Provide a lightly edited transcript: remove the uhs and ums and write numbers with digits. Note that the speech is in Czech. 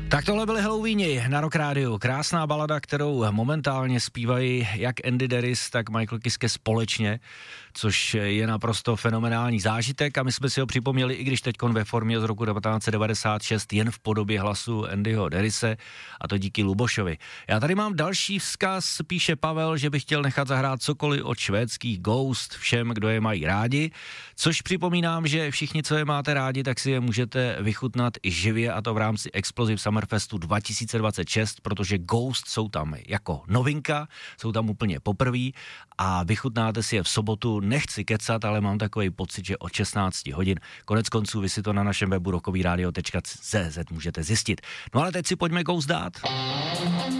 Tak tohle byly Halloweeni na Rock Radio. Krásná balada, kterou momentálně zpívají jak Andy Deris, tak Michael Kiske společně, což je naprosto fenomenální zážitek a my jsme si ho připomněli, i když teďkon ve formě z roku 1996, jen v podobě hlasu Andyho Derise, a to díky Lubošovi. Já tady mám další vzkaz, píše Pavel, že by chtěl nechat zahrát cokoliv od švédských Ghost všem, kdo je mají rádi, což připomínám, že všichni, co je máte rádi, tak si je můžete vychutnat i živě, a to v rámci Explosive Summerfestu 2026, protože Ghost jsou tam jako novinka, jsou tam úplně poprvé a vychutnáte si je v sobotu. Nechci kecat, ale mám takový pocit, že od 16 hodin. Konec konců vy si to na našem webu rockovyradio.cz můžete zjistit. No ale teď si pojďme Ghost dát.